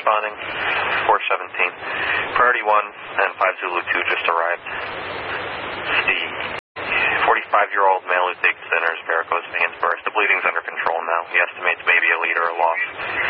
responding. 417. Priority 1 and 5 Zulu 2 just arrived. Steve. 45-year-old male who takes centers, varicose veins burst. The bleeding's under control now. He estimates maybe a liter of loss.